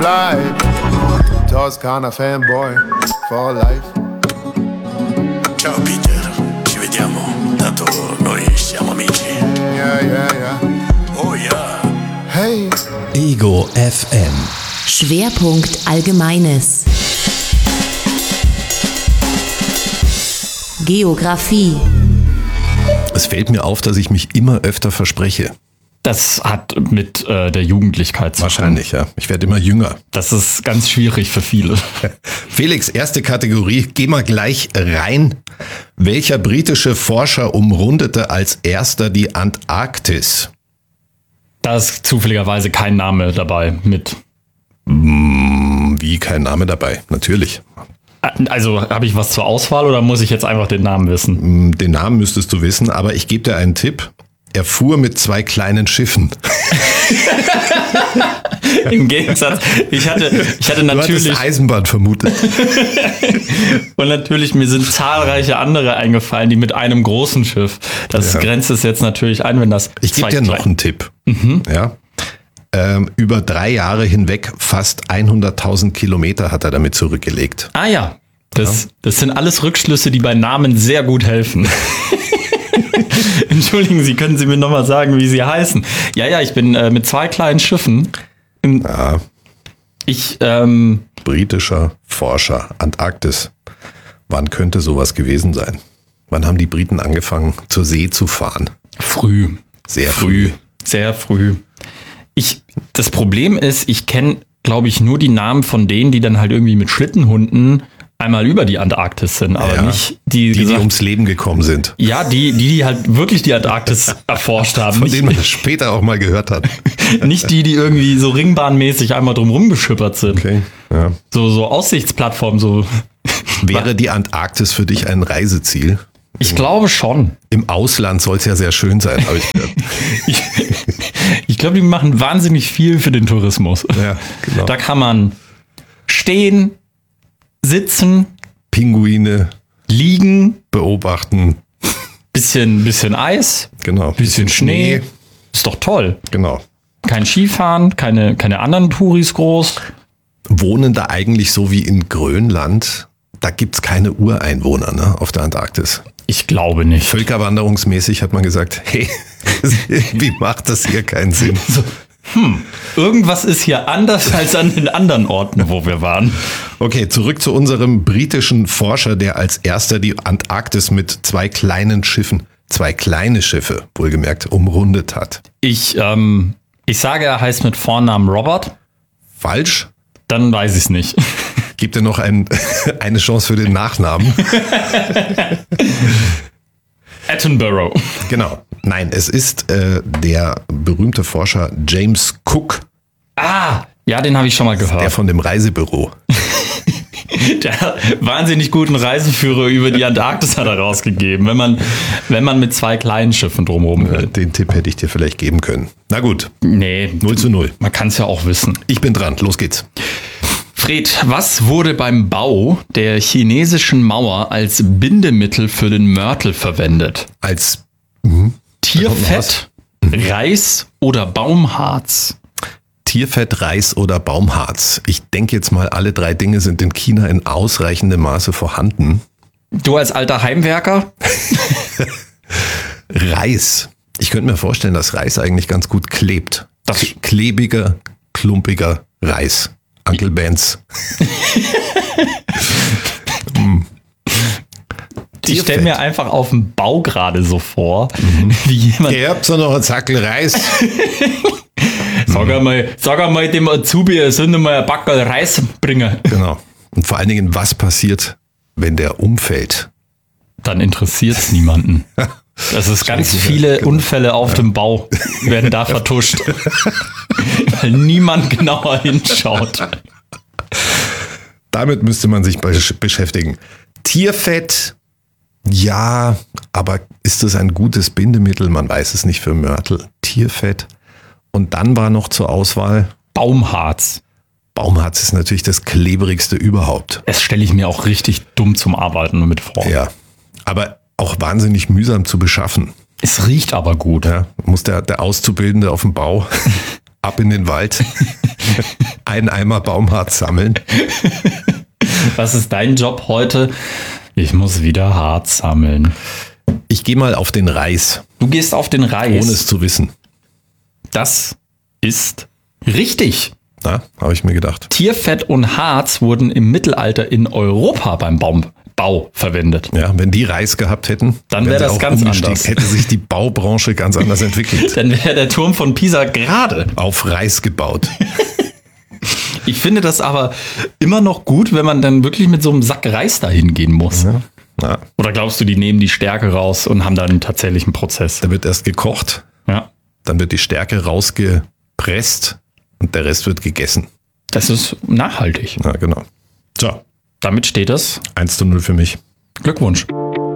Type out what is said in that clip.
life. Toscana fanboy for life. Ciao Peter, ci vediamo, tanto noi siamo amici. Yeah. Oh ja. Hey. Ego FM. Schwerpunkt Allgemeines. Geografie. Es fällt mir auf, dass ich mich immer öfter verspreche. Das hat mit der Jugendlichkeit zu tun. Wahrscheinlich, ja. Ich werde immer jünger. Das ist ganz schwierig für viele. Felix, erste Kategorie. Geh mal gleich rein. Welcher britische Forscher umrundete als erster die Antarktis? Da ist zufälligerweise kein Name dabei mit. Wie kein Name dabei? Natürlich. Also habe ich was zur Auswahl oder muss ich jetzt einfach den Namen wissen? Den Namen müsstest du wissen, aber ich gebe dir einen Tipp. Er fuhr mit 2 kleinen Schiffen. Im Gegensatz, ich hatte natürlich. Du hattest Eisenbahn vermutet. Und natürlich, mir sind zahlreiche andere eingefallen, die mit einem großen Schiff. Das grenzt es jetzt natürlich ein, wenn das. Ich gebe dir noch einen Tipp. Ja. Über 3 Jahre hinweg fast 100.000 Kilometer hat er damit zurückgelegt. Ah ja, das sind alles Rückschlüsse, die bei Namen sehr gut helfen. Entschuldigen Sie, können Sie mir nochmal sagen, wie Sie heißen? Ja, ich bin mit 2 kleinen Schiffen. Ja. Britischer Forscher, Antarktis. Wann könnte sowas gewesen sein? Wann haben die Briten angefangen, zur See zu fahren? Früh. Sehr früh. Sehr früh. Das Problem ist, ich kenne, glaube ich, nur die Namen von denen, die dann halt irgendwie mit Schlittenhunden einmal über die Antarktis sind, aber nicht die ums Leben gekommen sind. Ja, die halt wirklich die Antarktis erforscht haben. Von denen man später auch mal gehört hat. Nicht die irgendwie so ringbahnmäßig einmal drumherum geschippert sind. Okay, ja. So Aussichtsplattformen, so. Wäre die Antarktis für dich ein Reiseziel? Ich glaube schon. Im Ausland soll es ja sehr schön sein, habe ich gehört. Ich glaube, die machen wahnsinnig viel für den Tourismus. Ja, genau. Da kann man stehen, sitzen, Pinguine liegen, beobachten. Bisschen Eis, Genau. bisschen Schnee. Ist doch toll. Genau. Kein Skifahren, keine anderen Touris groß. Wohnen da eigentlich so wie in Grönland? Da gibt's keine Ureinwohner, ne, auf der Antarktis. Ich glaube nicht. Völkerwanderungsmäßig hat man gesagt, hey, wie macht das hier keinen Sinn? So, irgendwas ist hier anders als an den anderen Orten, wo wir waren. Okay, zurück zu unserem britischen Forscher, der als erster die Antarktis mit 2 kleinen Schiffen, 2 kleine Schiffe, wohlgemerkt, umrundet hat. Ich sage, er heißt mit Vornamen Robert. Falsch? Dann weiß ich es nicht. Gibt dir noch eine Chance für den Nachnamen? Attenborough. Genau. Nein, es ist der berühmte Forscher James Cook. Ah, ja, den habe ich schon mal gehört. Der von dem Reisebüro. Der hat wahnsinnig guten Reiseführer über die Antarktis hat er rausgegeben, wenn man mit 2 kleinen Schiffen drumherum will. Den Tipp hätte ich dir vielleicht geben können. Na gut. Nee. 0:0. Man kann es ja auch wissen. Ich bin dran. Los geht's. Fred, was wurde beim Bau der chinesischen Mauer als Bindemittel für den Mörtel verwendet? Als Tierfett, Reis oder Baumharz? Tierfett, Reis oder Baumharz. Ich denke jetzt mal, alle 3 Dinge sind in China in ausreichendem Maße vorhanden. Du als alter Heimwerker? Reis. Ich könnte mir vorstellen, dass Reis eigentlich ganz gut klebt. Das Klebiger, klumpiger Reis. Uncle Benz. Ich stelle mir einfach auf dem Bau gerade so vor, wie jemand... Ihr habt so noch einen Sackel Reis. Sag einmal dem Azubi, er soll mal ein Backerl Reis bringen. Genau. Und vor allen Dingen, was passiert, wenn der umfällt? Dann interessiert es niemanden. Das ist ganz viele Unfälle auf dem Bau werden da vertuscht. Weil niemand genauer hinschaut. Damit müsste man sich beschäftigen. Tierfett, ja, aber ist das ein gutes Bindemittel? Man weiß es nicht für Mörtel. Tierfett. Und dann war noch zur Auswahl Baumharz. Baumharz ist natürlich das klebrigste überhaupt. Das stelle ich mir auch richtig dumm zum Arbeiten mit vor. Ja, aber auch wahnsinnig mühsam zu beschaffen. Es riecht aber gut. Ja, muss der Auszubildende auf dem Bau ab in den Wald, einen Eimer Baumharz sammeln. Was ist dein Job heute? Ich muss wieder Harz sammeln. Ich gehe mal auf den Reis, Du gehst auf den Reis. ohne es zu wissen. Das ist richtig. Na, habe ich mir gedacht. Tierfett und Harz wurden im Mittelalter in Europa beim Bau verwendet. Ja, wenn die Reis gehabt hätten, Dann wären wäre sie das auch ganz umgestiegen. anders. Hätte sich die Baubranche ganz anders entwickelt. Dann wäre der Turm von Pisa gerade. Auf Reis gebaut. Ich finde das aber immer noch gut, wenn man dann wirklich mit so einem Sack Reis dahin gehen muss. Na, Oder glaubst du, die nehmen die Stärke raus und haben dann tatsächlich einen Prozess? da wird erst gekocht, Ja. dann wird die Stärke rausgepresst und der Rest wird gegessen. Das ist nachhaltig. Ja, genau. So, Damit steht es. 1:0 für mich. Glückwunsch.